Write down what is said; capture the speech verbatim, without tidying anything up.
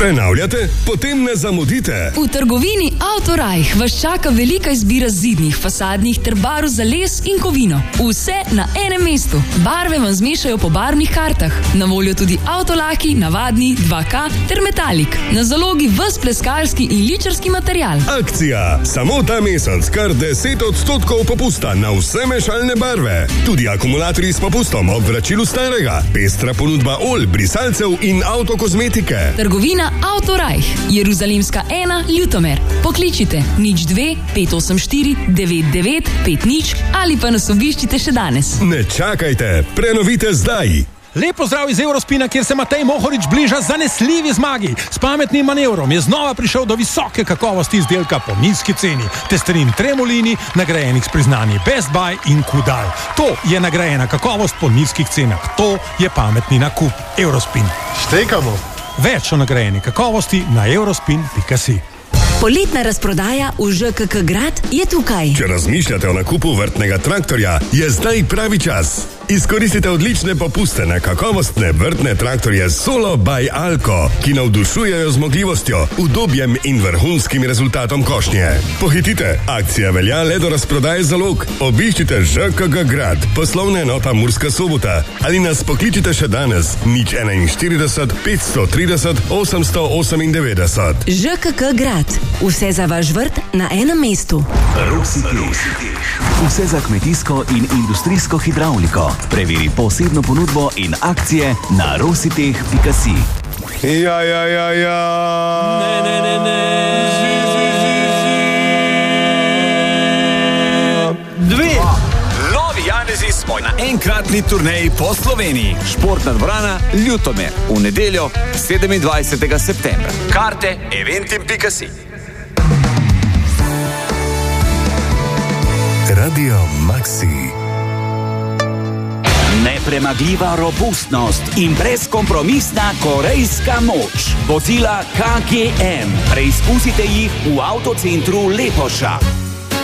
Prenavljate? Potem ne zamudite. V trgovini Autorajh vas čaka velika izbira zidnih, fasadnih ter barv za les in kovino. Vse na enem mestu. Barve vam zmešajo po barvnih kartah. Na voljo tudi avtolaki, navadni, dva K ter metalik. Na zalogi ves pleskarski in ličarski material. Akcija! Samo ta mesec kar deset odstotkov popusta na vse mešalne barve. Tudi akumulatorji s popustom ob vračilu starega. Pestra ponudba olj, brisalcev in avtokozmetike. Trgovina Autorajh, Jeruzalemska ena, Ljutomer. Pokličite nič dve pet osem štiri devet devet pet nič ali pa nas obiščite še danes. Ne čakajte, prenovite zdaj. Lepo zdrav iz Eurospina, kjer se Matej Mohorič bliža zanesljivi zmagi. S pametnim manevrom je znova prišel do visoke kakovosti izdelka po nizki ceni. Testerin Tremolini, nagrajenih s priznanji Best Buy in Kudal. To je nagrajena kakovost po nizkih cenah. To je pametni nakup. Eurospin. Štekamo. Več o nagrajeni kakovosti na eurospin pika si. Poletna razprodaja v Ž K K Grad je tukaj. Če razmišljate o nakupu vrtnega traktorja, je zdaj pravi čas. Izkoristite odlične popuste na kakovostne vrtne traktorje Solo by Alco, ki navdušujejo zmogljivostjo, udobjem in vrhunskim rezultatom košnje. Pohitite, akcija velja le do razprodaje zalog. Obiščite Ž K K Grad, poslovna enota Murska Sobota, ali nas pokličite še danes nič štiriinštirideset petsto trideset osemsto osemindevetdeset. Ž K K Grad. Vse za vaš vrt na enem mestu. Rositeh. Vse za kmetijsko in industrijsko hidravliko. Preveri posebno ponudbo in akcije na rositeh pika si. Ja, ja, ja, ja. Ne, ne, ne, ne. Zi, zi, zi, zi. Dve. Novi Janezi smo na enkratni turneji po Sloveniji. Športna dvorana Ljutomer. V nedeljo sedemindvajsetega septembra. Karte eventim pika si. Radio Maxi. Nepremagljiva robustnost in brezkompromisna korejska moč. Vozila K G M. Preizkusite jih v avtocentru Lepoša.